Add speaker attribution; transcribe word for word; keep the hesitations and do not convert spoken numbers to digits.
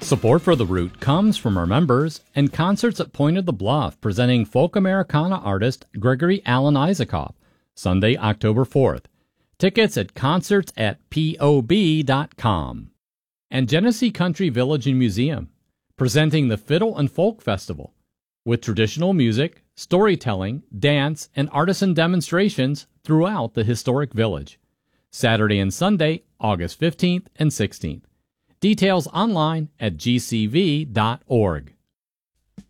Speaker 1: Support for The Root comes from our members and concerts at Point of the Bluff presenting folk Americana artist Gregory Alan Isaacoff, Sunday, October fourth. Tickets at concerts at P O B dot com. And Genesee Country Village and Museum, presenting the Fiddle and Folk Festival, with traditional music, storytelling, dance, and artisan demonstrations throughout the historic village. Saturday and Sunday, August fifteenth and sixteenth. Details online at G C V dot org.